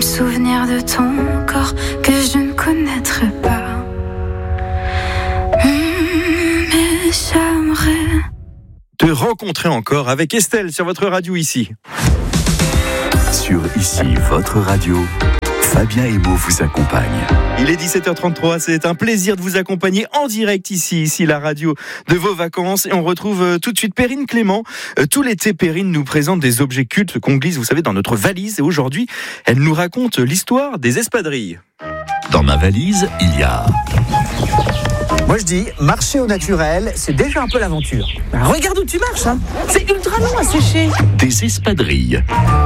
me souvenir de ton corps que je ne connaîtrai pas. Mais j'aimerais te rencontrer encore avec Estelle sur votre radio ici. Sur Ici, votre radio, Fabien Emo vous accompagne. Il est 17h33, c'est un plaisir de vous accompagner en direct ici la radio de vos vacances. Et on retrouve tout de suite Perrine Clément. Tout l'été, Perrine nous présente des objets cultes qu'on glisse, vous savez, dans notre valise. Et aujourd'hui, elle nous raconte l'histoire des espadrilles. Dans ma valise, il y a... Moi je dis, marcher au naturel, c'est déjà un peu l'aventure. Ben, regarde où tu marches, hein. C'est ultra long à sécher. Des espadrilles.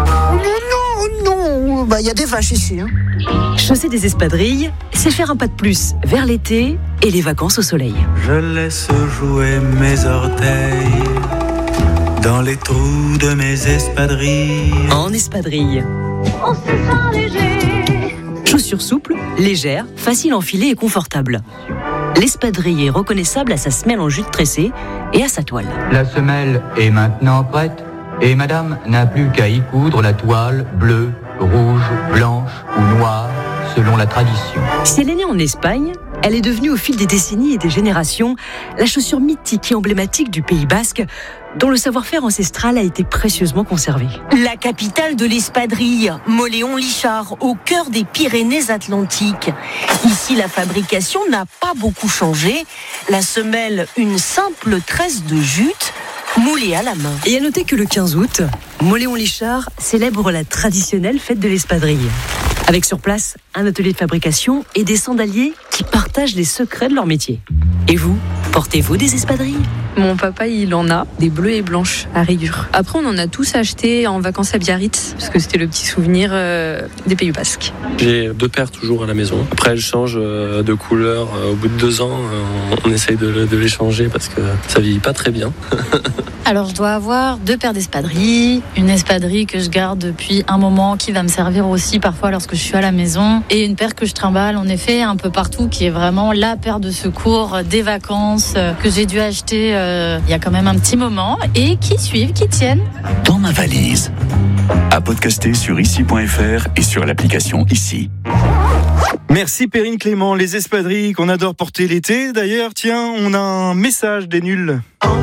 Non, il y a des vaches ici. Hein. Chausser des espadrilles, c'est faire un pas de plus vers l'été et les vacances au soleil. Je laisse jouer mes orteils dans les trous de mes espadrilles. En espadrille. on se sent léger. Chaussures souples, légères, faciles à enfiler et confortables. L'espadrille est reconnaissable à sa semelle en jute tressée et à sa toile. La semelle est maintenant prête et madame n'a plus qu'à y coudre la toile bleue, rouge, blanche ou noire selon la tradition. Si elle est née en Espagne, elle est devenue au fil des décennies et des générations la chaussure mythique et emblématique du Pays Basque, dont le savoir-faire ancestral a été précieusement conservé. La capitale de l'espadrille, Mauléon-Lichard, au cœur des Pyrénées-Atlantiques. Ici, la fabrication n'a pas beaucoup changé. La semelle, une simple tresse de jute, moulée à la main. Et à noter que le 15 août, Mauléon-Lichard célèbre la traditionnelle fête de l'espadrille. Avec sur place un atelier de fabrication et des sandaliers qui partagent les secrets de leur métier. Et vous, portez-vous des espadrilles ? Mon papa, il en a, des bleues et blanches à rayures. Après, on en a tous acheté en vacances à Biarritz, parce que c'était le petit souvenir des Pays Basques. J'ai 2 paires toujours à la maison. Après, elles changent de couleur. Au bout de 2 ans, on essaye de les changer parce que ça vieillit pas très bien. Alors, je dois avoir 2 paires d'espadrilles, une espadrille que je garde depuis un moment, qui va me servir aussi parfois lorsque je suis à la maison, et une paire que je trimballe en effet un peu partout, qui est vraiment la paire de secours des vacances que j'ai dû acheter il y a quand même un petit moment, et qui suivent, qui tiennent. Dans ma valise. À podcaster sur ici.fr et sur l'application Ici. Merci Perrine Clément, les espadrilles qu'on adore porter l'été. D'ailleurs, tiens, on a un message des nuls.